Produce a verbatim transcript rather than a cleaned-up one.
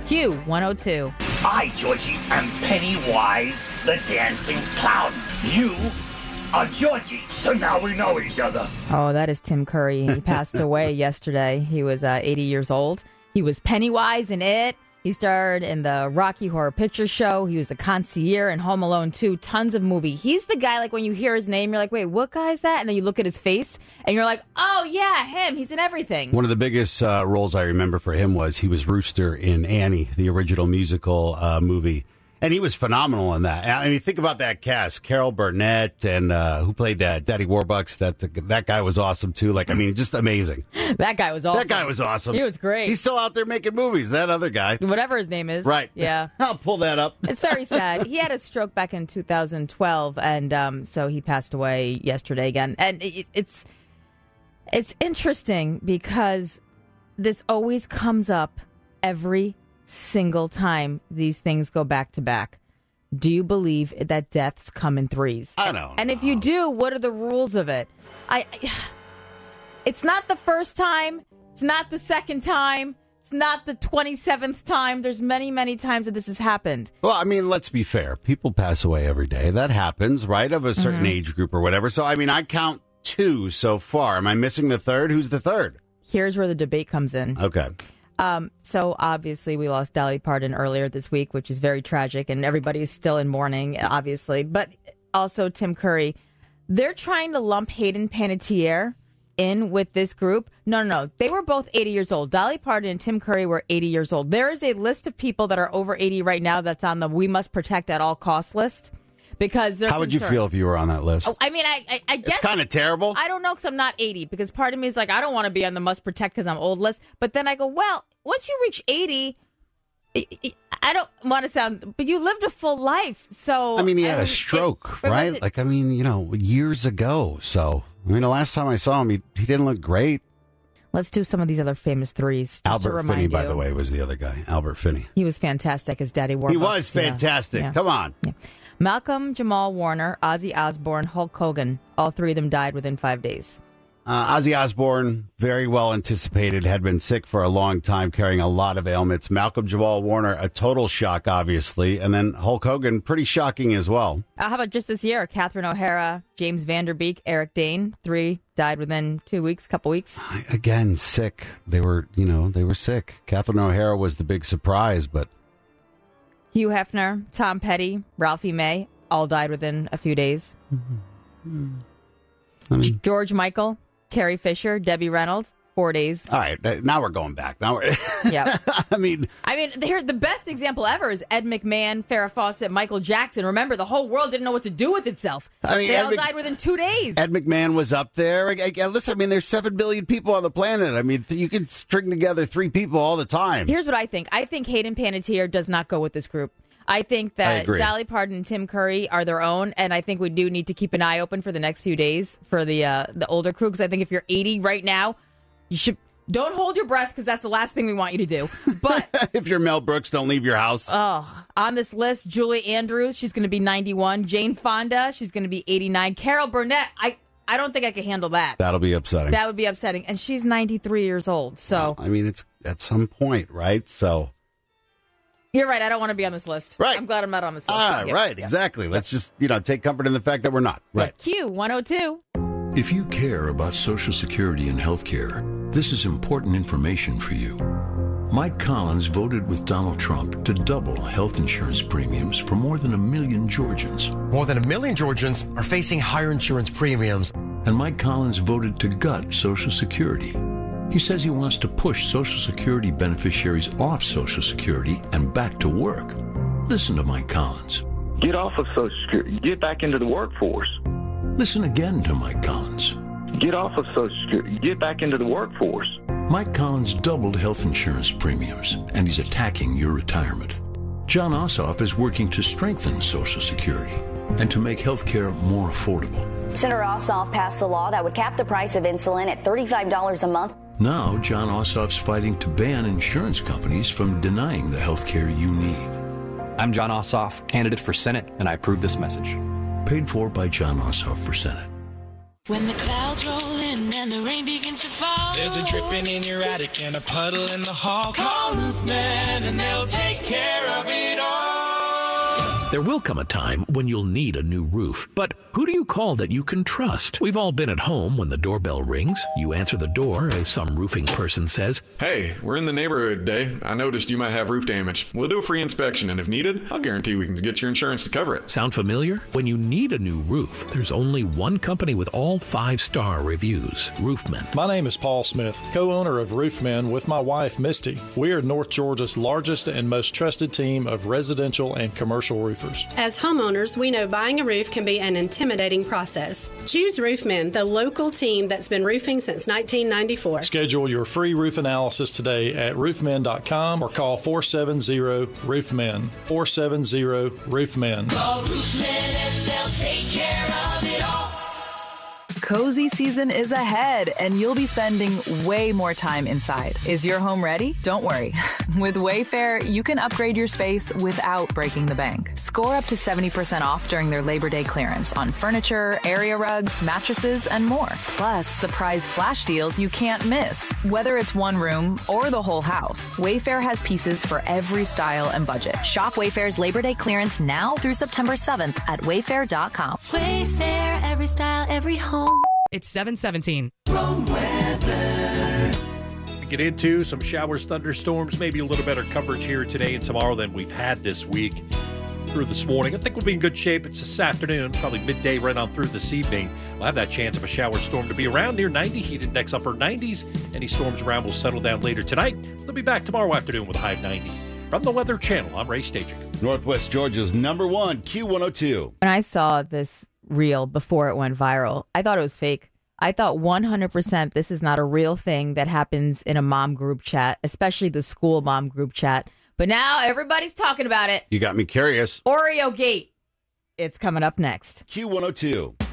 Q one oh two. I, Georgie, am Pennywise the Dancing Clown. You are Georgie, so now we know each other. Oh, that is Tim Curry. He passed away yesterday. He was uh, eighty years old. He was Pennywise in It. He starred in the Rocky Horror Picture Show. He was the concierge in Home Alone two. Tons of movie. He's the guy, like, when you hear his name, you're like, wait, what guy is that? And then you look at his face, and you're like, oh, yeah, him. He's in everything. One of the biggest uh, roles I remember for him was he was Rooster in Annie, the original musical uh, movie. And he was phenomenal in that. I mean, think about that cast. Carol Burnett and uh, who played uh, Daddy Warbucks. That that guy was awesome, too. Like, I mean, just amazing. That guy was awesome. That guy was awesome. He was great. He's still out there making movies. That other guy. Whatever his name is. Right. Yeah. I'll pull that up. It's very sad. He had a stroke back in two thousand twelve, and um, so he passed away yesterday again. And it, it's it's interesting because this always comes up every single time these things go back to back. Do you believe that deaths come in threes? I don't And know. if you do, what are the rules of it? I, I it's not the first time, it's not the second time, it's not the twenty-seventh time. There's many, many times that this has happened. Well, I mean, let's be fair. People pass away every day. That happens, right, of a certain Mm-hmm. age group or whatever. So, I mean, I count two so far. Am I missing the third? Who's the third? Here's where the debate comes in. Okay. Um, so obviously we lost Dolly Parton earlier this week, which is very tragic, and everybody's still in mourning, obviously. But also Tim Curry. They're trying to lump Hayden Panettiere in with this group. No, no, no. They were both eighty years old. Dolly Parton and Tim Curry were eighty years old. There is a list of people that are over eighty right now that's on the we must protect at all costs list. Because they're How would you concerned. feel if you were on that list? Oh, I mean, I, I, I guess It's kind of terrible. I don't know because I'm not eighty. Because part of me is like, I don't want to be on the must protect because I'm old list. But then I go, well, once you reach eighty, I, I don't want to sound, but you lived a full life. So I mean, he had I a mean, stroke, it- but right? it- Like, I mean, you know, years ago. So, I mean, the last time I saw him, he, he didn't look great. Let's do some of these other famous threes. Just to Albert remind Finney, by you. the way, was the other guy. Albert Finney. He was fantastic as Daddy Warbucks. He was Yeah. fantastic. Yeah. Come on. Yeah. Malcolm Jamal Warner, Ozzy Osbourne, Hulk Hogan. All three of them died within five days. Uh, Ozzy Osbourne, very well anticipated, had been sick for a long time, carrying a lot of ailments. Malcolm Jamal Warner, a total shock, obviously. And then Hulk Hogan, pretty shocking as well. Uh, how about just this year? Catherine O'Hara, James Vanderbeek, Eric Dane. Three died within two weeks, couple weeks. Again, sick. They were, you know, they were sick. Catherine O'Hara was the big surprise, but Hugh Hefner, Tom Petty, Ralphie May, all died within a few days. I mean, George Michael, Carrie Fisher, Debbie Reynolds, four days. all right, uh, now we're going back. Now we're, Yeah. I mean, I mean, here the best example ever is Ed McMahon, Farrah Fawcett, Michael Jackson. Remember, the whole world didn't know what to do with itself. I mean, they Ed all Mc- died within two days. Ed McMahon was up there. I, I, listen, I mean, there's seven billion people on the planet. I mean, th- you can string together three people all the time. Here's what I think. I think Hayden Panettiere does not go with this group. I think I that agree. Dolly Parton and Tim Curry are their own, and I think we do need to keep an eye open for the next few days for the uh, the older crew, because I think if you're eighty right now, you should don't hold your breath, because that's the last thing we want you to do. But If you're Mel Brooks, don't leave your house. oh, on this list, Julie Andrews, she's going to be ninety-one. Jane Fonda, she's going to be eighty-nine. Carol Burnett, I, I don't think I can handle that. That'll be upsetting. That would be upsetting. And she's ninety-three years old. So I mean, it's at some point, right? So, you're right. I don't want to be on this list. Right. I'm glad I'm not on this list. ah, Yeah, right, yeah. exactly. Let's just, you know, take comfort in the fact that we're not. Right. Q one oh two. If you care about Social Security and health care, this is important information for you. Mike Collins voted with Donald Trump to double health insurance premiums for more than a million Georgians. More than a million Georgians are facing higher insurance premiums. And Mike Collins voted to gut Social Security. He says he wants to push Social Security beneficiaries off Social Security and back to work. Listen to Mike Collins. Get off of Social Security. Get back into the workforce. Listen again to Mike Collins. Get off of Social Security. Get back into the workforce. Mike Collins doubled health insurance premiums, and he's attacking your retirement. John Ossoff is working to strengthen Social Security and to make health care more affordable. Senator Ossoff passed the law that would cap the price of insulin at thirty-five dollars a month. Now, John Ossoff's fighting to ban insurance companies from denying the health care you need. I'm John Ossoff, candidate for Senate, and I approve this message. Paid for by John Ossoff for Senate. When the clouds roll in and the rain begins to fall, there's a dripping in your attic and a puddle in the hall. Call Roofman and they'll take care of it all. There will come a time when you'll need a new roof, but who do you call that you can trust? We've all been at home when the doorbell rings. You answer the door as some roofing person says, "Hey, we're in the neighborhood today. I noticed you might have roof damage. We'll do a free inspection, and if needed, I'll guarantee we can get your insurance to cover it." Sound familiar? When you need a new roof, there's only one company with all five-star reviews, Roofman. My name is Paul Smith, co-owner of Roofman with my wife, Misty. We are North Georgia's largest and most trusted team of residential and commercial roofers. As homeowners, we know buying a roof can be an intimidating process. Choose Roofman, the local team that's been roofing since nineteen ninety-four. Schedule your free roof analysis today at roofman dot com or call four seven zero roofman. four seven zero roofman. Call Roofman and they'll take care of it all. Cozy season is ahead, and you'll be spending way more time inside. Is your home ready? Don't worry. With Wayfair, you can upgrade your space without breaking the bank. Score up to seventy percent off during their Labor Day clearance on furniture, area rugs, mattresses, and more. Plus, surprise flash deals you can't miss. Whether it's one room or the whole house, Wayfair has pieces for every style and budget. Shop Wayfair's Labor Day clearance now through September seventh at wayfair dot com. Wayfair, every style, every home. It's seven seventeen. Wrong weather. We get into some showers, thunderstorms, maybe a little better coverage here today and tomorrow than we've had this week through this morning. I think we'll be in good shape. It's this afternoon, probably midday right on through this evening. We'll have that chance of a shower storm to be around near ninety. Heat index upper nineties. Any storms around will settle down later tonight. They'll be back tomorrow afternoon with a high of ninety. From the Weather Channel, I'm Ray Stagik. Northwest Georgia's number one, Q one oh two. When I saw this reel before it went viral, I thought it was fake. I thought one hundred percent this is not a real thing that happens in a mom group chat, especially the school mom group chat. But now everybody's talking about it. You got me curious. Oreo Gate. It's coming up next. Q one oh two.